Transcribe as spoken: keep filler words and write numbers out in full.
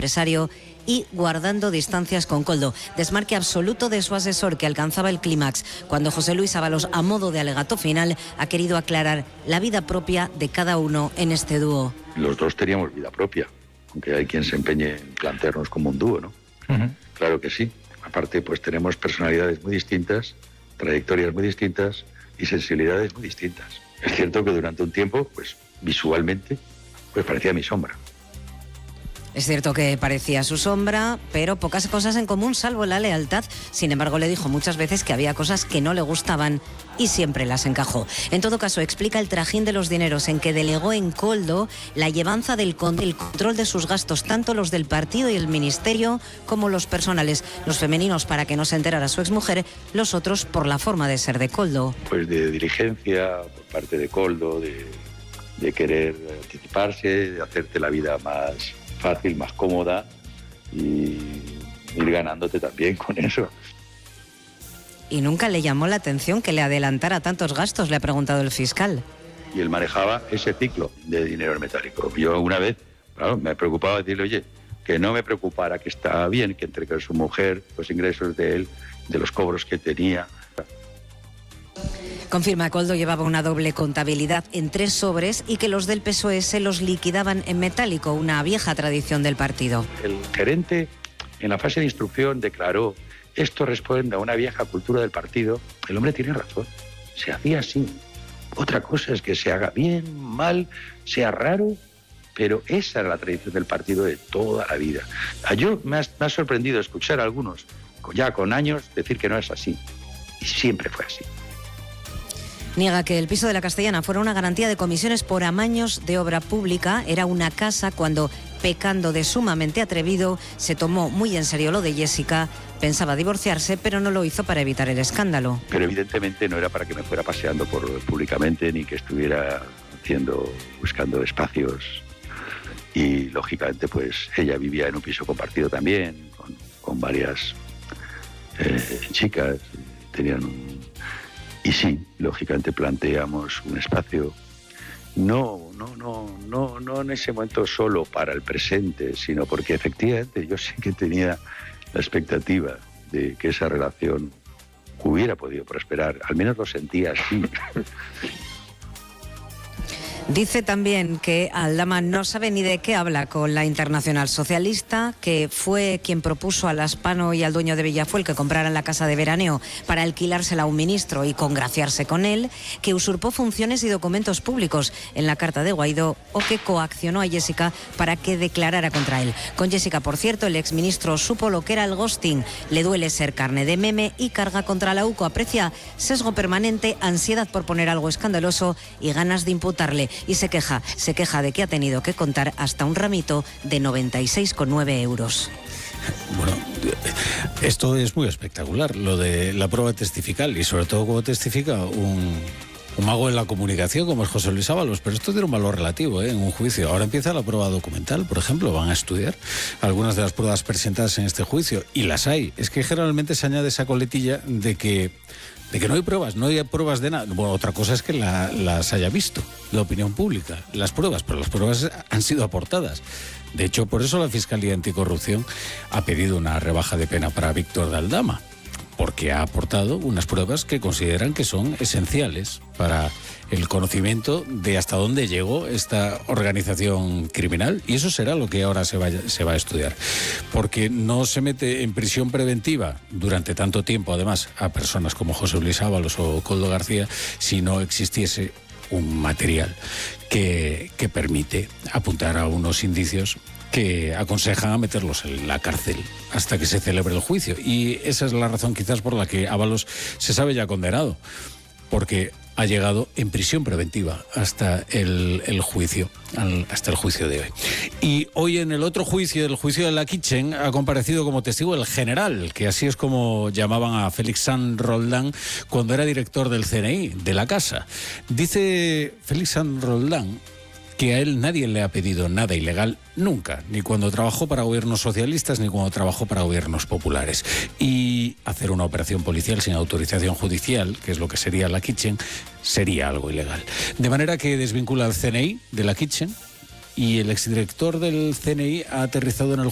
empresario y guardando distancias con Koldo. Desmarque absoluto de su asesor, que alcanzaba el clímax cuando José Luis Ábalos, a modo de alegato final, ha querido aclarar la vida propia de cada uno en este dúo. Los dos teníamos vida propia, aunque hay quien se empeñe en plantearnos como un dúo, ¿no? Uh-huh. Claro que sí. Aparte, pues tenemos personalidades muy distintas, trayectorias muy distintas y sensibilidades muy distintas. Es cierto que durante un tiempo, pues visualmente, pues parecía mi sombra. Es cierto que parecía su sombra, pero pocas cosas en común, salvo la lealtad. Sin embargo, le dijo muchas veces que había cosas que no le gustaban y siempre las encajó. En todo caso, explica el trajín de los dineros en que delegó en Koldo la llevanza del con- el control de sus gastos, tanto los del partido y el ministerio como los personales. Los femeninos para que no se enterara su exmujer, los otros por la forma de ser de Koldo. Pues de diligencia por parte de Koldo, de, de querer anticiparse, de hacerte la vida más fácil, más cómoda y ir ganándote también con eso. ¿Y nunca le llamó la atención que le adelantara tantos gastos?, le ha preguntado el fiscal. Y él manejaba ese ciclo de dinero en metálico. Yo una vez, claro, me preocupaba decirle, oye, que no me preocupara, que estaba bien, que entre su mujer, los ingresos de él, de los cobros que tenía. Confirma que Koldo llevaba una doble contabilidad en tres sobres y que los del P S O E se los liquidaban en metálico, una vieja tradición del partido. El gerente en la fase de instrucción declaró: esto responde a una vieja cultura del partido. El hombre tiene razón, se hacía así. Otra cosa es que se haga bien, mal, sea raro, pero esa era la tradición del partido de toda la vida. Yo me ha, me ha sorprendido escuchar a algunos, ya con años, decir que no es así. Y siempre fue así. Niega que el piso de la Castellana fuera una garantía de comisiones por amaños de obra pública. Era una casa cuando, pecando de sumamente atrevido, se tomó muy en serio lo de Jessica. Pensaba divorciarse, pero no lo hizo para evitar el escándalo. Pero evidentemente no era para que me fuera paseando por públicamente, ni que estuviera haciendo, buscando espacios. Y lógicamente, pues ella vivía en un piso compartido también, con, con varias eh, chicas. Tenían un... Y sí, lógicamente planteamos un espacio, no, no, no, no, no en ese momento solo para el presente, sino porque efectivamente yo sí que tenía la expectativa de que esa relación hubiera podido prosperar, al menos lo sentía así. Dice también que Aldama no sabe ni de qué habla con la Internacional Socialista, que fue quien propuso a Laspano y al dueño de Villafuel que compraran la casa de veraneo para alquilársela a un ministro y congraciarse con él, que usurpó funciones y documentos públicos en la carta de Guaidó o que coaccionó a Jessica para que declarara contra él. Con Jessica, por cierto, el exministro supo lo que era el ghosting, le duele ser carne de meme y carga contra la U C O. Aprecia sesgo permanente, ansiedad por poner algo escandaloso y ganas de imputarle. Y se queja, se queja de que ha tenido que contar hasta un ramito de noventa y seis coma nueve euros. Bueno, esto es muy espectacular, lo de la prueba testifical, y sobre todo como testifica un, un mago en la comunicación como es José Luis Ábalos, pero esto tiene un valor relativo ¿eh? en un juicio. Ahora empieza la prueba documental, por ejemplo, van a estudiar algunas de las pruebas presentadas en este juicio, y las hay. Es que generalmente se añade esa coletilla de que de que no hay pruebas, no hay pruebas de nada. Bueno, otra cosa es que la, las haya visto la opinión pública, las pruebas, pero las pruebas han sido aportadas. De hecho, por eso la Fiscalía Anticorrupción ha pedido una rebaja de pena para Víctor de Aldama, porque ha aportado unas pruebas que consideran que son esenciales para el conocimiento de hasta dónde llegó esta organización criminal, y eso será lo que ahora se, vaya, se va a estudiar, porque no se mete en prisión preventiva durante tanto tiempo, además, a personas como José Luis Ábalos o Koldo García, si no existiese un material que, que permite apuntar a unos indicios que aconsejan a meterlos en la cárcel hasta que se celebre el juicio. Y esa es la razón quizás por la que Ábalos se sabe ya condenado, porque ha llegado en prisión preventiva hasta el, el juicio, al, hasta el juicio de hoy. Y hoy en el otro juicio, el juicio de la Kitchen, ha comparecido como testigo el general, que así es como llamaban a Félix Sanz Roldán cuando era director del C N I, de la casa. Dice Félix Sanz Roldán que a él nadie le ha pedido nada ilegal nunca, ni cuando trabajó para gobiernos socialistas ni cuando trabajó para gobiernos populares. Y hacer una operación policial sin autorización judicial, que es lo que sería la Kitchen, sería algo ilegal. De manera que desvincula al C N I de la Kitchen, y el exdirector del C N I ha aterrizado en el